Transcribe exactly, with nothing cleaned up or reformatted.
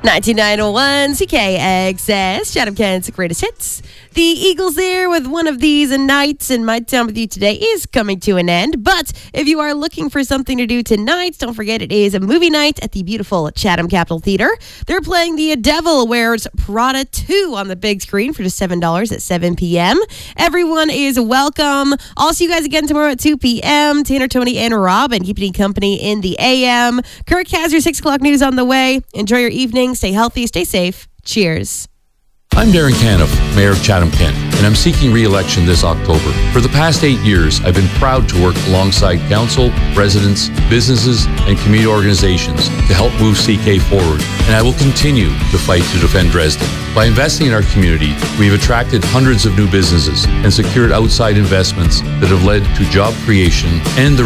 ninety-nine point one C K X S, Chatham-Kent's greatest hits. The Eagles there with one of these nights, and my time with you today is coming to an end. But if you are looking for something to do tonight, don't forget it is a movie night at the beautiful Chatham Capitol Theatre. They're playing The Devil Wears Prada two on the big screen for just seven dollars at seven p.m. Everyone is welcome. I'll see you guys again tomorrow at two p.m. Tanner, Tony, and Robin keeping you company in the A M. Kirk has your six o'clock news on the way. Enjoy your evening. Stay healthy. Stay safe. Cheers. I'm Darren Caniff, Mayor of Chatham-Kent, and I'm seeking re-election this October. For the past eight years, I've been proud to work alongside council, residents, businesses, and community organizations to help move C K forward, and I will continue to fight to defend Dresden. By investing in our community, we've attracted hundreds of new businesses and secured outside investments that have led to job creation and the